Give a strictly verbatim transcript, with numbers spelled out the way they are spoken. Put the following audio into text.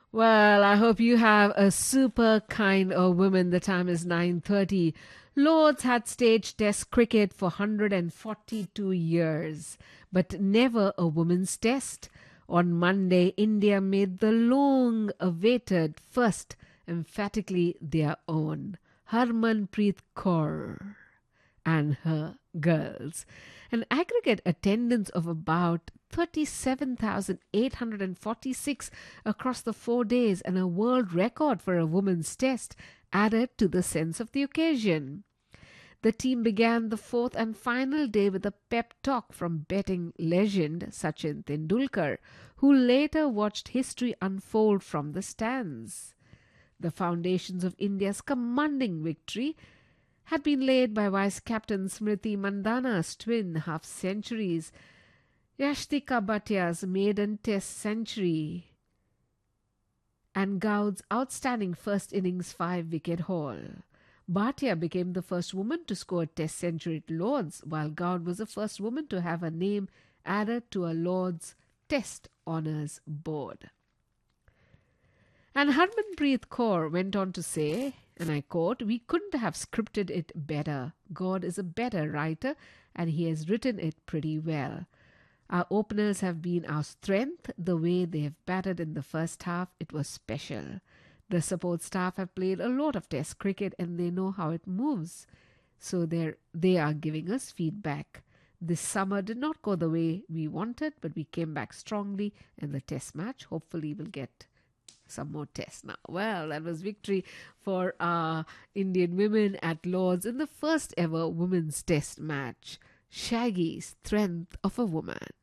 Well, I hope you have a super kind of woman. The time is nine thirty. Lords had staged Test cricket for one hundred forty-two years, but never a women's test. On Monday, India made the long-awaited first emphatically their own. Harmanpreet Kaur and her girls. An aggregate attendance of about thirty-seven thousand eight hundred forty-six across the four days and a world record for a women's test added to the sense of the occasion. The team began the fourth and final day with a pep talk from betting legend Sachin Tendulkar, who later watched history unfold from the stands. The foundations of India's commanding victory had been laid by Vice Captain Smriti Mandana's twin half-centuries, Yashtika Bhatia's maiden test century, and Gaud's outstanding first innings five-wicket haul. Bhatia became the first woman to score a test century at Lord's, while Gaud was the first woman to have her name added to a Lord's Test Honours Board. And Harmanpreet Kaur went on to say, and I quote, "We couldn't have scripted it better. God is a better writer and he has written it pretty well. Our openers have been our strength. The way they have batted in the first half, it was special. The support staff have played a lot of test cricket and they know how it moves. So they're, they are giving us feedback. This summer did not go the way we wanted, but we came back strongly in the test match. Hopefully we'll get some more tests now." Well, that was victory for our Indian women at Lord's in the first ever women's test match. Shaggy Strength of a Woman.